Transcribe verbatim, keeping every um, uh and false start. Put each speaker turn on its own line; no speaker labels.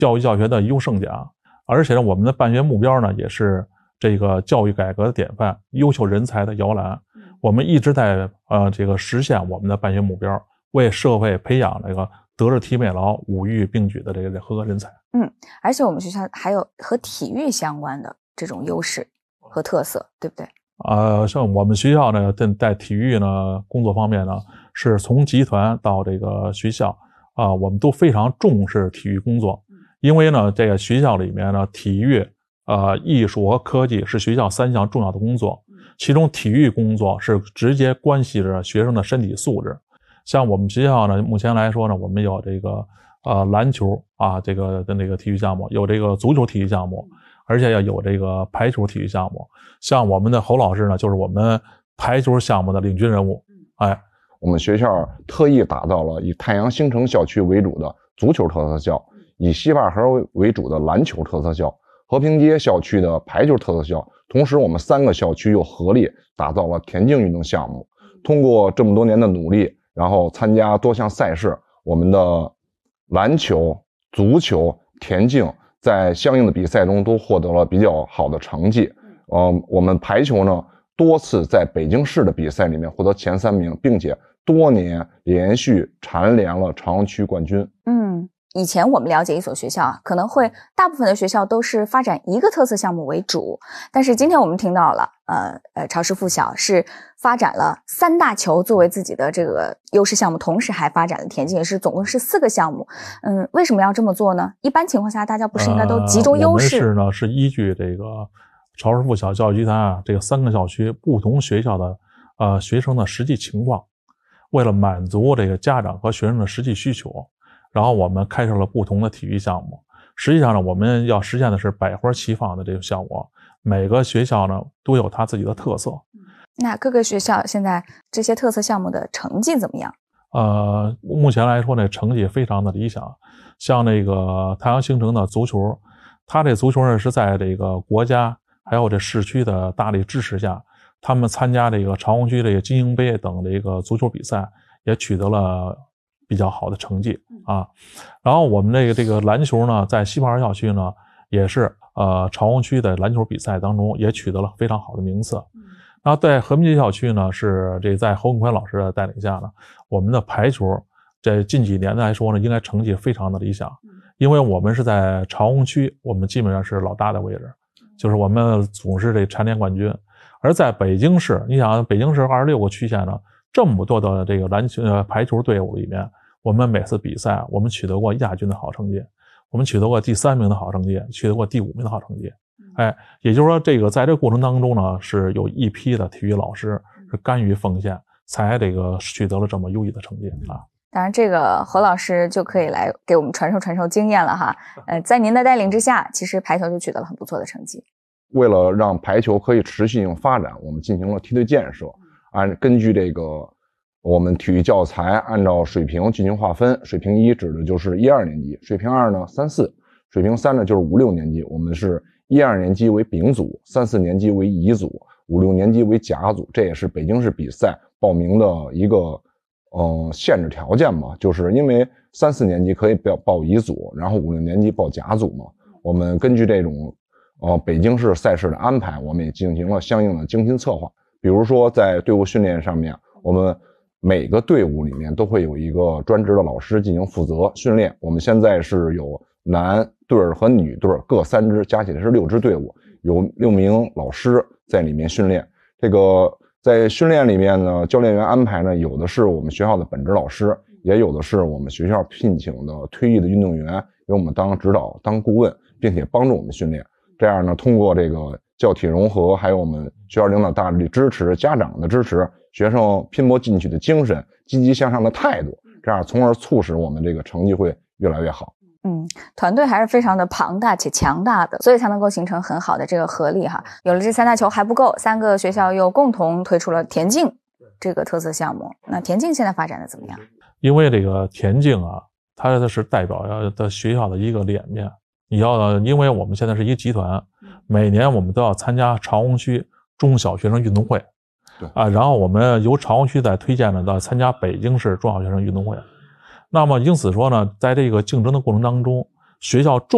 教育教学的优胜奖，而且呢，我们的办学目标呢，也是这个教育改革的典范，优秀人才的摇篮。我们一直在呃这个实现我们的办学目标，为社会培养这个德智体美劳五育并举的这个合格人才。
嗯，而且我们学校还有和体育相关的这种优势和特色，对不对？
呃，像我们学校呢，在在体育呢工作方面呢，是从集团到这个学校啊、呃，我们都非常重视体育工作，因为呢，这个学校里面呢，体育、呃艺术和科技是学校三项重要的工作，其中体育工作是直接关系着学生的身体素质。像我们学校呢，目前来说呢，我们有这个呃篮球啊，这个的那个体育项目，有这个足球体育项目，而且要有这个排球体育项目。像我们的侯老师呢，就是我们排球项目的领军人物。哎，
我们学校特意打造了以太阳星城校区为主的足球特色校，以西坝河为主的篮球特色校，和平街校区的排球特色校。同时，我们三个校区又合力打造了田径运动项目。通过这么多年的努力，然后参加多项赛事，我们的篮球、足球、田径在相应的比赛中都获得了比较好的成绩。呃，我们排球呢，多次在北京市的比赛里面获得前三名，并且多年连续蝉联了朝阳区冠军。
嗯，以前我们了解一所学校啊，可能会大部分的学校都是发展一个特色项目为主，但是今天我们听到了，呃呃，朝师附小是发展了三大球作为自己的这个优势项目，同时还发展了田径，也是总共是四个项目。嗯，为什么要这么做呢？一般情况下，大家不是应该都集中优势？
呃、我们是呢，是依据这个朝师附小教育集团啊，这个三个校区不同学校的呃学生的实际情况，为了满足这个家长和学生的实际需求，然后我们开设了不同的体育项目。实际上呢，我们要实现的是百花齐放的这个效果，每个学校呢都有它自己的特色。
那各个学校现在这些特色项目的成绩怎么样？
呃，目前来说呢，成绩非常的理想。像那个太阳星城的足球，它这足球呢是在这个国家还有这市区的大力支持下，他们参加这个朝阳区这个精英杯等这个足球比赛，也取得了比较好的成绩啊。然后我们这个这个篮球呢，在西坝河校区呢，也是呃朝阳区的篮球比赛当中也取得了非常好的名次。然后在和平街校区呢，是这在侯永宽老师的带领下呢，我们的排球在近几年来说呢，应该成绩非常的理想，因为我们是在朝阳区，我们基本上是老大的位置，就是我们总是这蝉联冠军。而在北京市，你想北京市二十六个区县呢，这么多的这个篮球呃排球队伍里面，我们每次比赛我们取得过亚军的好成绩，我们取得过第三名的好成绩，取得过第五名的好成绩。哎，也就是说，这个在这个过程当中呢，是有一批的体育老师是甘于奉献，才这个取得了这么优异的成绩啊。
当然，这个何老师就可以来给我们传授传授经验了哈。呃，在您的带领之下，其实排球就取得了很不错的成绩。
为了让排球可以持续性发展，我们进行了梯队建设，按根据这个我们体育教材按照水平进行划分，水平一指的就是一二年级，水平二呢三四，水平三呢就是五六年级。我们是一二年级为丙组，三四年级为乙组，五六年级为甲组。这也是北京市比赛报名的一个呃限制条件嘛，就是因为三四年级可以报报乙组，然后五六年级报甲组嘛。我们根据这种呃北京市赛事的安排，我们也进行了相应的精心策划。比如说在队伍训练上面，我们每个队伍里面都会有一个专职的老师进行负责训练。我们现在是有男队和女队各三支，加起来是六支队伍，有六名老师在里面训练。这个在训练里面呢，教练员安排呢，有的是我们学校的本职老师，也有的是我们学校聘请的退役的运动员，由我们当指导、当顾问，并且帮助我们训练。这样呢，通过这个教体融合，还有我们学校领导大力支持、家长的支持，学生拼搏进取的精神、积极向上的态度，这样从而促使我们这个成绩会越来越好。
嗯，团队还是非常的庞大且强大的，所以才能够形成很好的这个合力哈。有了这三大球还不够，三个学校又共同推出了田径这个特色项目。那田径现在发展的怎么样？
因为这个田径啊，它是代表的学校的一个脸面。你要，因为我们现在是一个集团，每年我们都要参加朝阳区中小学生运动会，
对
啊，然后我们由朝阳区再推荐呢到参加北京市中小学生运动会。那么因此说呢，在这个竞争的过程当中，学校重